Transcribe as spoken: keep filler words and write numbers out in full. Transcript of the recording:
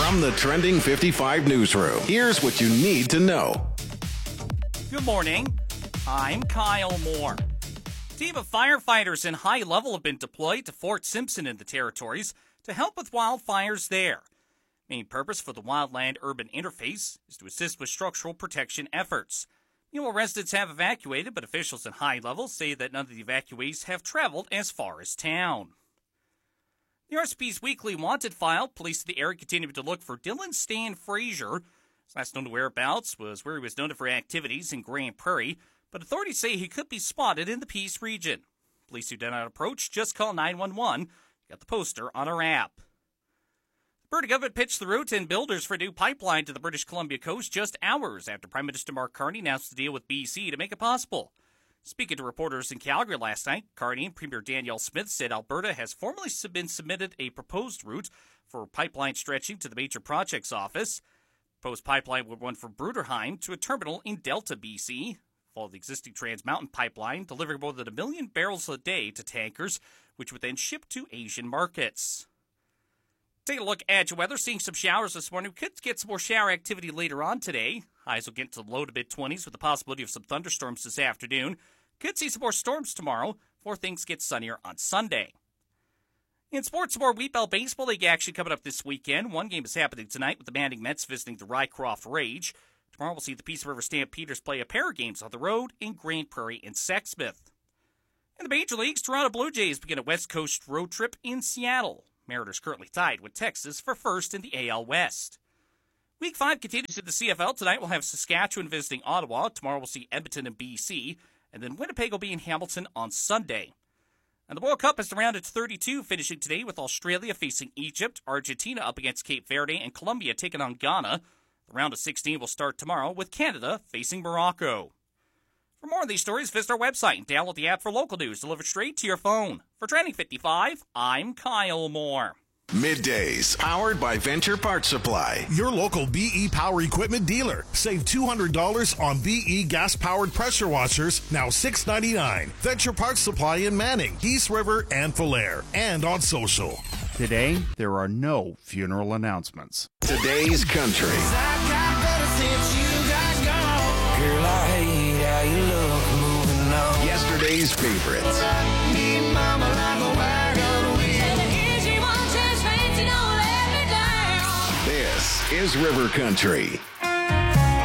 From the Trending fifty-five newsroom, here's what you need to know. Good morning. I'm Kyle Moore. A team of firefighters in High Level have been deployed to Fort Simpson in the Territories to help with wildfires there. Main purpose for the Wildland-Urban Interface is to assist with structural protection efforts. Meanwhile, residents have evacuated, but officials at High Level say that none of the evacuees have traveled as far as town. The R C P's weekly wanted file, police in the area continue to look for Dylan Stan Frazier. His last known whereabouts was where he was noted for activities in Grand Prairie, but authorities say he could be spotted in the Peace region. Police who did not approach, just call nine one one. Got the poster on our app. The Alberta government pitched the route and builders for a new pipeline to the British Columbia coast just hours after Prime Minister Mark Carney announced a deal with B C to make it possible. Speaking to reporters in Calgary last night, Carney and Premier Danielle Smith said Alberta has formally been submitted a proposed route for pipeline stretching to the Major Projects Office. The proposed pipeline would run from Bruderheim to a terminal in Delta, B C, follow the existing Trans Mountain pipeline, delivering more than a million barrels a day to tankers, which would then ship to Asian markets. Take a look at your weather. Seeing some showers this morning. We could get some more shower activity later on today. Highs will get to the low to mid-twenties with the possibility of some thunderstorms this afternoon. Could see some more storms tomorrow before things get sunnier on Sunday. In sports, more Wheat Belt Baseball League action coming up this weekend. One game is happening tonight with the Manning Mets visiting the Rycroft Rage. Tomorrow we'll see the Peace River Stampeders play a pair of games on the road in Grand Prairie and Sexsmith. In the Major Leagues, Toronto Blue Jays begin a West Coast road trip in Seattle. Mariners currently tied with Texas for first in the A L West. Week five continues in the C F L. Tonight we'll have Saskatchewan visiting Ottawa. Tomorrow we'll see Edmonton and B C. And then Winnipeg will be in Hamilton on Sunday. And the World Cup has rounded to thirty-two, finishing today with Australia facing Egypt, Argentina up against Cape Verde, and Colombia taking on Ghana. The round of sixteen will start tomorrow with Canada facing Morocco. For more on these stories, visit our website and download the app for local news delivered straight to your phone. For Trending fifty-five, I'm Kyle Moore. Middays, powered by Venture Parts Supply. Your local B E Power Equipment dealer. Save two hundred dollars on B E gas-powered pressure washers, now six ninety-nine. Venture Parts Supply in Manning, Peace River, and Falher. And on social. Today, there are no funeral announcements. Today's country. Yesterday's favorites. This is River Country.